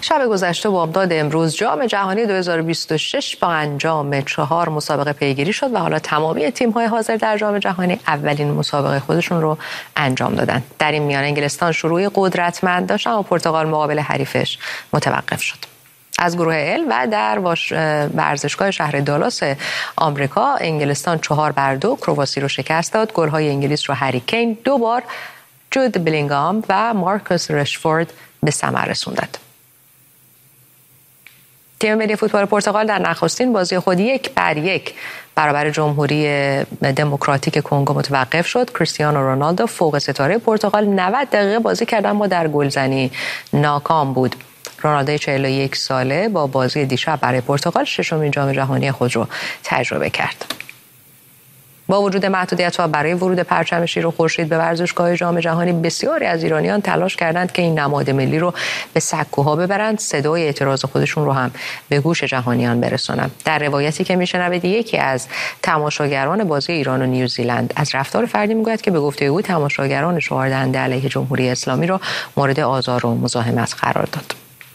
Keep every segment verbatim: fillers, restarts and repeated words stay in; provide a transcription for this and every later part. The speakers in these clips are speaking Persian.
شب گذشته و امداد امروز جام جهانی دو هزار و بیست و شش با انجام چهار مسابقه پیگیری شد و حالا تمامی تیم‌های حاضر در جام جهانی اولین مسابقه خودشون رو انجام دادن. در این میان انگلستان شروع قدرتمند داشت اما پرتغال مقابل حریفش متوقف شد. از گروه ال و در ورزشگاه شهر دالاس آمریکا انگلستان چهار بر دو کرواسی رو شکست داد. گل‌های انگلیس رو هری کین دو بار، جود بلینگهام و مارکوس رشفورد به ثمر رسوندند. تیم ملی فوتبال پرتغال در نخستین بازی خود یک بر یک برابر جمهوری دموکراتیک کنگو متوقف شد. کریستیانو رونالدو فوق ستاره پرتغال نود دقیقه بازی کرد اما در گلزنی ناکام بود. رونالدو چهل و یک ساله با بازی دیشب برای پرتغال ششمین جام جهانی خود رو تجربه کرد. با وجود محدودیت‌ها برای ورود پرچم شیر و خورشید به ورزشگاه جام جهانی، بسیاری از ایرانیان تلاش کردند که این نماد ملی رو به سکوها ببرند، صدای اعتراض خودشون رو هم به گوش جهانیان برسونند. در روایتی که میشنوید یکی از تماشاگران بازی ایران و نیوزیلند از رفتار فردی میگوید که به گفته او تماشاگران شعار دهنده علیه جمهوری اسلامی رو مورد آزار و مزاحمت قرار داد.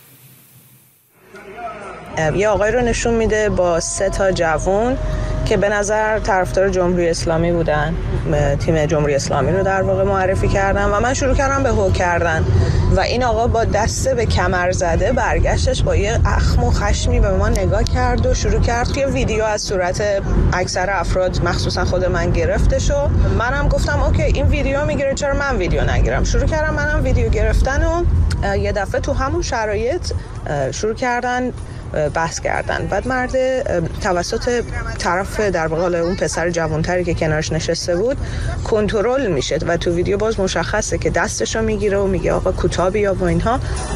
یه آقای رو نشون میده با سه تا جوان که به نظر طرفدار جمهوری اسلامی بودن، تیم جمهوری اسلامی رو در واقع معرفی کردن و من شروع کردم به هو کردن و این آقا با دسته به کمر زده برگشتش با یه اخم و خشمی به ما نگاه کرد و شروع کرد که ویدیو از صورت اکثر افراد مخصوصا خود من گرفتش و منم گفتم اوکی این ویدیو میگیره چرا من ویدیو نگیرم. شروع کردم منم ویدیو گرفتن و یه دفعه تو همون شرایط شروع کردن بحث کردن. بعد مرد توسط طرف در واقع اون پسر جوانتری که کنارش نشسته بود کنترل میشه و تو ویدیو باز مشخصه که دستشو میگیره و میگه آقا کوتاه بیا و اینها.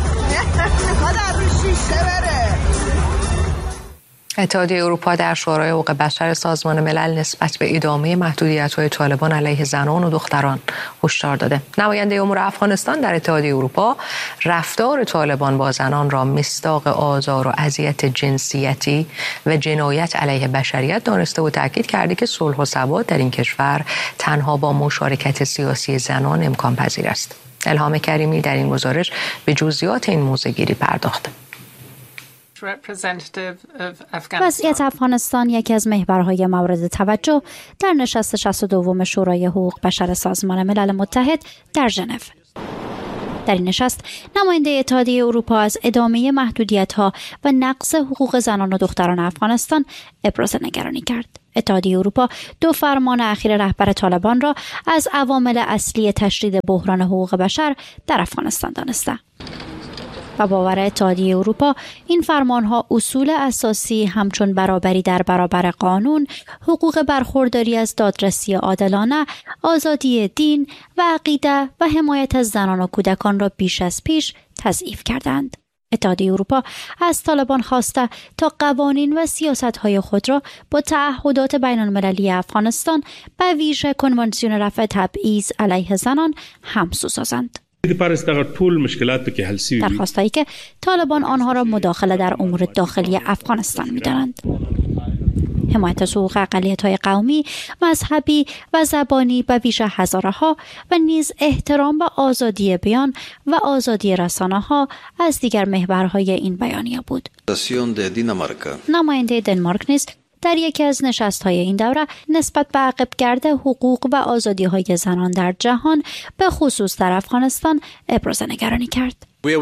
اتحادیه اروپا در شورای حقوق بشر سازمان ملل نسبت به ادامه محدودیت‌های طالبان علیه زنان و دختران هشدار داده. نماینده امور افغانستان در اتحادیه اروپا رفتار طالبان با زنان را مصداق آزار و اذیت جنسیتی و جنایت علیه بشریت دانسته و تاکید کرده که صلح و ثبات در این کشور تنها با مشارکت سیاسی زنان امکان پذیر است. الهام کریمی در این گزارش به جزئیات این موضوعگیری پرداخته. وضعیت افغانستان یکی از محورهای مورد توجه در نشست شصت و دوم شورای حقوق بشر سازمان ملل متحد در ژنو. در این نشست نماینده اتحادیه اروپا از ادامه محدودیت‌ها و نقض حقوق زنان و دختران افغانستان ابراز نگرانی کرد. اتحادیه اروپا دو فرمان اخیر رهبر طالبان را از عوامل اصلی تشدید بحران حقوق بشر در افغانستان دانسته و باور اتحادیه اروپا این فرمانها اصول اساسی همچون برابری در برابر قانون، حقوق برخورداری از دادرسی عادلانه، آزادی دین و عقیده و حمایت از زنان و کودکان را بیش از پیش تضعیف کردند. اتحادیه اروپا از طالبان خواسته تا قوانین و سیاست‌های خود را با تعهدات بین‌المللی افغانستان به ویژه کنوانسیون رفع تبعیض علیه زنان همسو سازند. درخواستایی که طالبان آنها را مداخله در امور داخلی افغانستان می‌دانند. حمایت از حقوق اقلیت‌های قومی، مذهبی و زبانی به ویژه هزاره‌ها و نیز احترام به آزادی بیان و آزادی رسانه‌ها از دیگر محورهای این بیانیه بود. نماینده دانمارک نیز در یکی از نشست‌های این دوره نسبت به عقب‌گرد حقوق و آزادی‌های زنان در جهان به خصوص در افغانستان ابراز نگرانی کرد.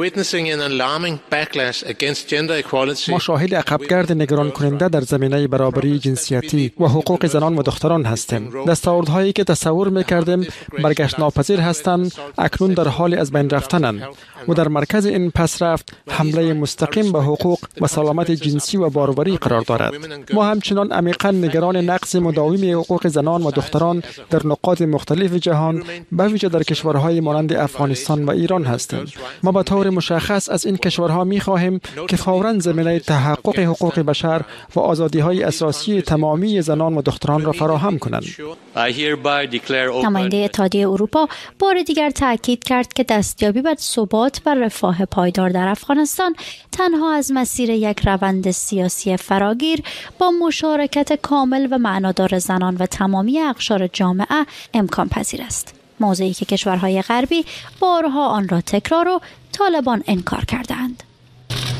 ما شاهد عقب‌گرد نگران کننده در زمینه برابری جنسیتی و حقوق زنان و دختران هستیم. دستاوردهایی که تصور می‌کردیم برگشت ناپذیر هستند اکنون در حال از بین رفتنند و در مرکز این پسرفت حمله مستقیم به حقوق و سلامت جنسی و باروری قرار دارد. ما همچنان عمیقاً نگران نقض مداوم حقوق زنان و دختران در نقاط مختلف جهان به ویژه در کشورهای مانند افغانستان و ایران هستیم. ما به طور مشخص از این کشورها می‌خواهیم که فوراً زمینه تحقق حقوق بشر و آزادی‌های اساسی تمامی زنان و دختران را فراهم کنند. نماینده اتحادیه اروپا بار دیگر تاکید کرد که دستیابی به ثبات و رفاه پایدار در افغانستان تنها از مسیر یک روند سیاسی فراگیر با مشارکت کامل و معنادار زنان و تمامی اقشار جامعه امکان پذیر است. موضوعی که کشورهای غربی بارها آن را تکرار و طالبان انکار کردند.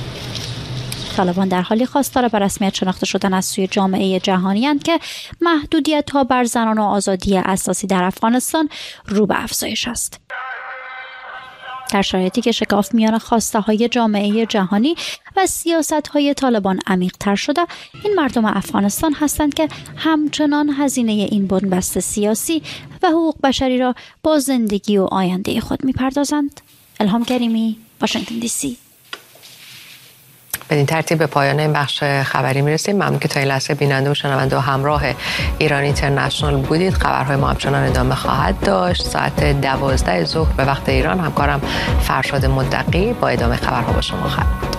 طالبان در حالی خواستار به رسمیت شناخته شدن از سوی جامعه جهانی اند که محدودیت‌ها بر زنان و آزادی اساسی در افغانستان رو به افزایش است. در شرایطی که شکاف میان خواسته‌های جامعه جهانی و سیاست‌های طالبان عمیق‌تر شده، این مردم افغانستان هستند که همچنان هزینه این بنبست سیاسی و حقوق بشری را با زندگی و آینده خود می‌پردازند. الهام کریمی، واشنگتن دی سی. بدین ترتیب به پایان این بخش خبری میرسیم. ممنون که تا این لحظه بیننده و شنونده و همراه ایران اینترنشنال بودید. خبرهای ما همچنان ادامه خواهد داشت. ساعت دوازده ظهر به وقت ایران همکارم فرشاد مدقی با ادامه خبرها با شما خواهد بود.